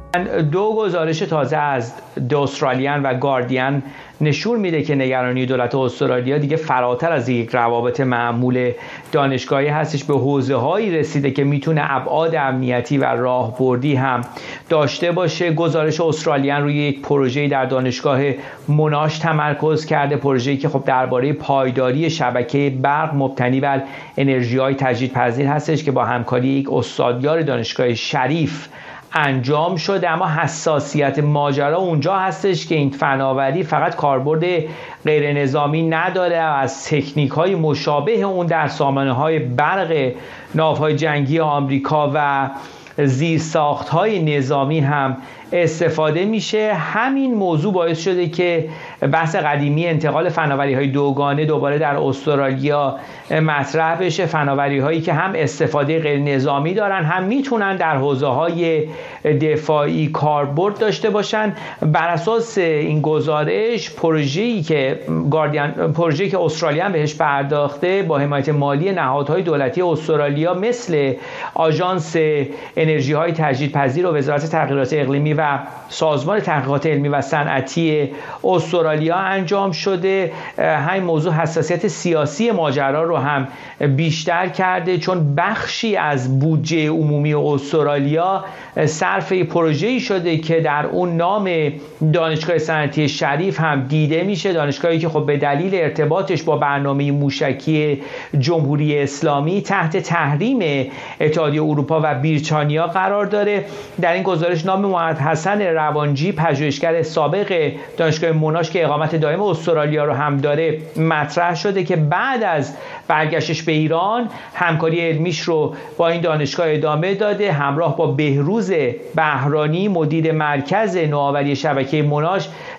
دو گزارش تازه از د استرالیان و گاردین نشون میده که نگرانی دولت استرالیا دیگه فراتر از یک روابط معمول دانشگاهی هستش، به حوزه‌هایی رسیده که میتونه ابعاد امنیتی و راهبردی هم داشته باشه. گزارش استرالیان روی یک پروژه‌ای در دانشگاه موناش تمرکز کرده، پروژه‌ای که خب درباره پایداری شبکه برق مبتنی بر انرژی‌های تجدیدپذیر هستش که با همکاری یک استادیار دانشگاه شریف انجام شده. اما حساسیت ماجرا اونجا هستش که این فناوری فقط کاربرد غیر نظامی نداره، از تکنیک‌های مشابه اون در سامانه‌های برق ناوهای جنگی آمریکا و زیرساخت‌های نظامی هم استفاده میشه. همین موضوع باعث شده که بحث قدیمی انتقال فناوری‌های دوگانه دوباره در استرالیا مطرح بشه، فناوری‌هایی که هم استفاده غیر نظامی دارن، هم میتونن در حوزه‌های دفاعی کاربرد داشته باشن. بر اساس این گزارش پروژه‌ای که استرالیان بهش پرداخته با حمایت مالی نهادهای دولتی استرالیا مثل آژانس انرژی‌های تجدیدپذیر و وزارت تغییرات اقلیمی و سازمان تحقیقات علمی و صنعتی استرالیا انجام شده. همین موضوع حساسیت سیاسی ماجرا رو هم بیشتر کرده، چون بخشی از بودجه عمومی استرالیا صرف پروژه‌ای شده که در اون نام دانشگاه صنعتی شریف هم دیده میشه، دانشگاهی که خب به دلیل ارتباطش با برنامه موشکی جمهوری اسلامی تحت تحریم اتحادیه اروپا و بریتانیا قرار داره. در این گزارش نام محمد حسن روانجی، پژوهشگر سابق دانشگاه موناش که اقامت دائم استرالیا رو هم داره، مطرح شده که بعد از برگشتش به ایران همکاری علمیش رو با این دانشگاه ادامه داده، همراه با بهروز بهرانی مدیر مرکز نوآوری شبکه موناش